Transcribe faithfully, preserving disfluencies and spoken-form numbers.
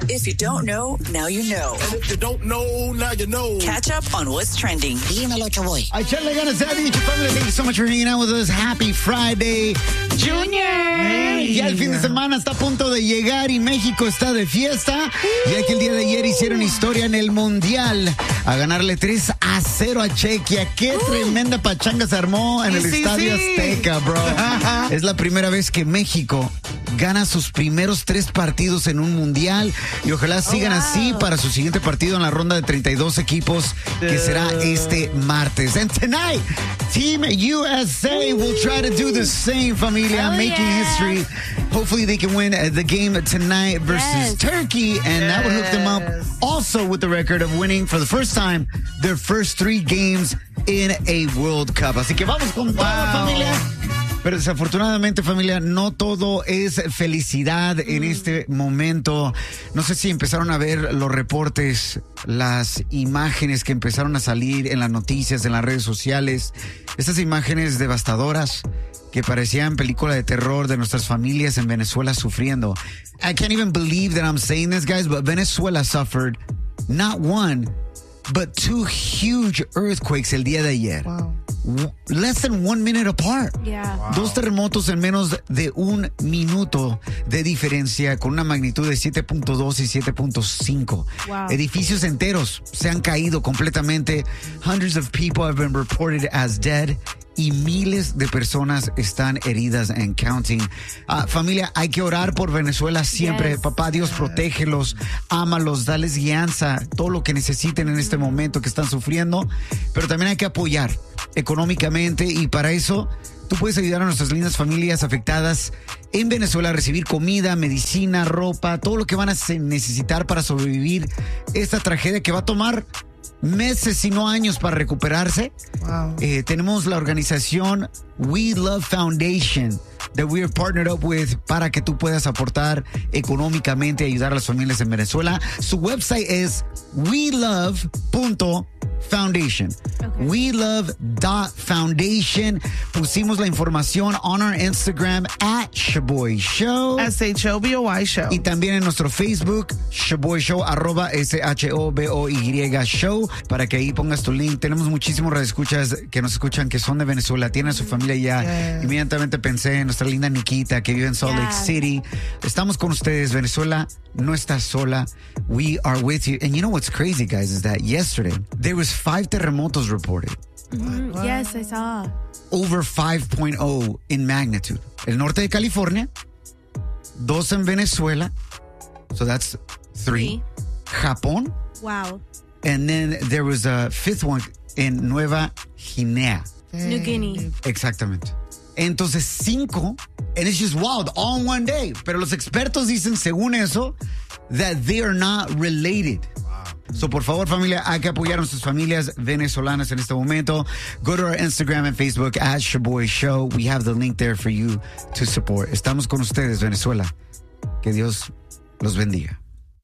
If you don't know, now you know. And if you don't know, now you know. Catch up on what's trending. Dímelo, Choboy. I echarle ganas a dicho family. Thank you so much for hanging out with us. Happy Friday, Junior. Hey. Ya el fin de semana está a punto de llegar y México está de fiesta. Ya que el día de ayer hicieron historia en el Mundial a ganarle tres a cero a Chequia. Qué uh. tremenda pachanga se armó en el sí, Estadio sí. Azteca, bro. Es la primera vez que México gana sus primeros tres partidos en un mundial y ojalá sigan oh, wow. así para su siguiente partido en la ronda de treinta y dos equipos que será este martes. And tonight, Team U S A will try to do the same, familia, oh, making yeah. history. Hopefully they can win the game tonight versus yes. Turkey, and yes. that would hook them up also with the record of winning for the first time their first three games in a World Cup. Así que vamos con wow. todo, familia. Pero desafortunadamente, familia, no todo es felicidad en este momento. No sé si empezaron a ver los reportes, las imágenes que empezaron a salir en las noticias, en las redes sociales. Estas imágenes devastadoras que parecían película de terror de nuestras familias en Venezuela sufriendo. I can't even believe that I'm saying this, guys, but Venezuela suffered not one, but two huge earthquakes el día de ayer. Wow. Less than one minute apart. Yeah. Wow. Dos terremotos en menos de un minuto de diferencia con una magnitud de siete punto dos y siete punto cinco. Wow. Edificios enteros se han caído completamente. Hundreds of people have been reported as dead. Y miles de personas están heridas and counting. Uh, familia, hay que orar por Venezuela siempre. Yes. Papá Dios, protégelos, ámalos, dales guianza, todo lo que necesiten en este momento que están sufriendo. Pero también hay que apoyar económicamente y para eso tú puedes ayudar a nuestras lindas familias afectadas en Venezuela a recibir comida, medicina, ropa, todo lo que van a necesitar para sobrevivir esta tragedia que va a tomar meses, si no años, para recuperarse. Wow. Eh, tenemos la organización We Love Foundation that we are partnered up with para que tú puedas aportar económicamente y ayudar a las familias en Venezuela. Su website es we love dot foundation. Okay. we love dot foundation. Pusimos la información on our Instagram at Shoboy Show. S H O B O Y Show. Y también en nuestro Facebook, Shoboy Show, arroba S H O B O Y Show, para que ahí pongas tu link. Tenemos muchísimos radioescuchas que nos escuchan que son de Venezuela, tienen a su familia ya. Yeah. Inmediatamente pensé en nuestra linda Nikita que vive en Salt Lake yeah. City. Estamos con ustedes. Venezuela no está sola. We are with you. And you know what's crazy, guys, is that yesterday there was five terremotos reported. Mm-hmm. What? Yes, I saw. Over five point oh in magnitude. El norte de California, dos en Venezuela, so that's three. Japón. Wow. And then there was a fifth one in Nueva Guinea. New Guinea. Exactamente. Entonces, cinco, and it's just wild, all in one day. Pero los expertos dicen, según eso, that they are not related. So, por favor, familia, hay que apoyar a nuestras familias venezolanas en este momento. Go to our Instagram and Facebook at Shoboy Show. We have the link there for you to support. Estamos con ustedes, Venezuela. Que Dios los bendiga.